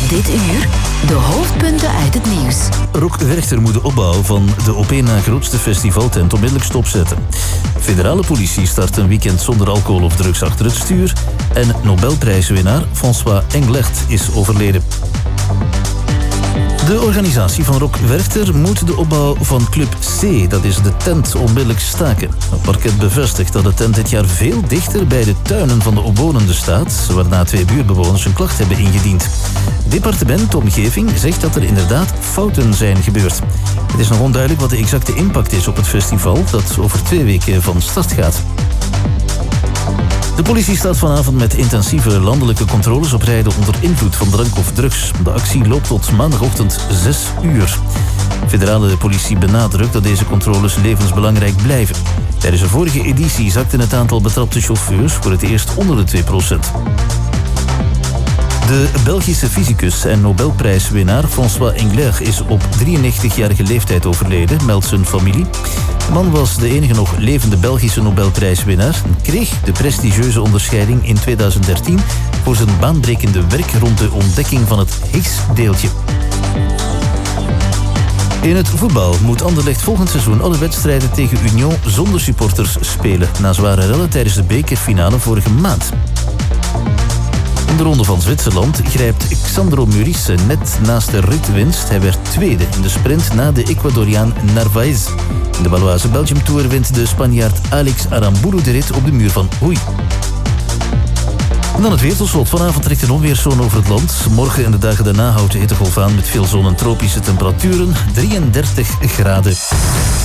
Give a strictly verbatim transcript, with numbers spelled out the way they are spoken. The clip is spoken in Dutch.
Dit uur de hoofdpunten uit het nieuws. Rock Werchter moet de opbouw van de op één na grootste festivaltent onmiddellijk stopzetten. Federale politie start een weekend zonder alcohol of drugs achter het stuur. En Nobelprijswinnaar François Englert is overleden. De organisatie van Rock Werchter moet de opbouw van Club C, dat is de tent, onmiddellijk staken. Het parket bevestigt dat de tent dit jaar veel dichter bij de tuinen van de omwonenden staat, waarna twee buurtbewoners een klacht hebben ingediend. Departement Omgeving zegt dat er inderdaad fouten zijn gebeurd. Het is nog onduidelijk wat de exacte impact is op het festival, dat over twee weken van start gaat. De politie staat vanavond met intensieve landelijke controles op rijden onder invloed van drank of drugs. De actie loopt tot maandagochtend zes uur. Federale politie benadrukt dat deze controles levensbelangrijk blijven. Tijdens de vorige editie zakte het aantal betrapte chauffeurs voor het eerst onder de twee procent. De Belgische fysicus en Nobelprijswinnaar François Englert is op drieënnegentigjarige leeftijd overleden, meldt zijn familie. De man was de enige nog levende Belgische Nobelprijswinnaar en kreeg de prestigieuze onderscheiding in tweeduizend dertien voor zijn baanbrekende werk rond de ontdekking van het Higgs-deeltje. In het voetbal moet Anderlecht volgend seizoen alle wedstrijden tegen Union zonder supporters spelen, na zware rellen tijdens de bekerfinale vorige maand. In de Ronde van Zwitserland grijpt Xandro Muris net naast de ritwinst. Hij werd tweede in de sprint na de Ecuadoriaan Narvaez. In de Baloise Belgium Tour wint de Spanjaard Alex Aramburu de rit op de muur van Hoei. En dan het weer tot slot. Vanavond trekt een onweerszone over het land. Morgen en de dagen daarna houdt de hittegolf aan met veel zon en tropische temperaturen. drieëndertig graden.